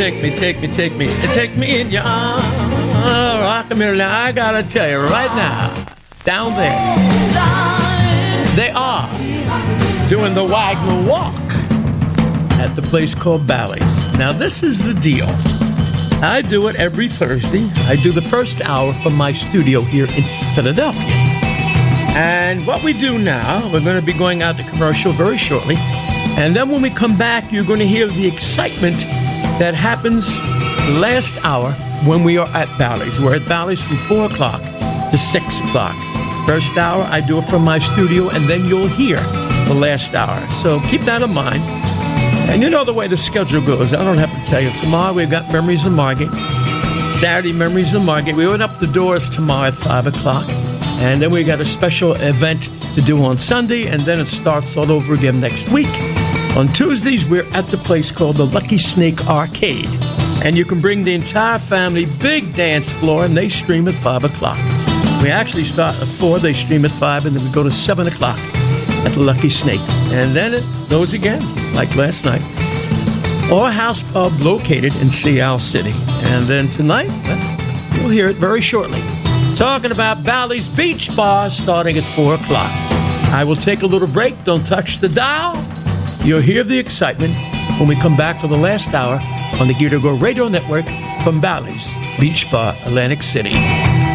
Take me in your arms. Rock a minute now. I gotta tell you right now, down there, they are doing the Wagner Walk at the place called Bally's. Now, this is the deal. I do it every Thursday. I do the first hour from my studio here in Philadelphia. And what we do now, we're going to be going out to commercial very shortly. And then when we come back, you're going to hear the excitement that happens the last hour when we are at Bally's. We're at Bally's from 4 o'clock to 6 o'clock. First hour, I do it from my studio, and then you'll hear the last hour. So keep that in mind. And you know the way the schedule goes. I don't have to tell you. Tomorrow we've got Memories of Margate. Saturday, Memories of Margate. We open up the doors tomorrow at 5 o'clock. And then we got a special event to do on Sunday. And then it starts all over again next week. On Tuesdays, we're at the place called the Lucky Snake Arcade. And you can bring the entire family, big dance floor, and they stream at 5 o'clock. We actually start at 4, they stream at 5, and then we go to 7 o'clock at the Lucky Snake. And then it goes again, like last night. Or House Pub located in Sea Isle City. And then tonight, you'll hear it very shortly. Talking about Bally's Beach Bar starting at 4 o'clock. I will take a little break. Don't touch the dial. You'll hear the excitement when we come back for the last hour on the Gear to Go Radio Network from Bally's Beach Bar, Atlantic City.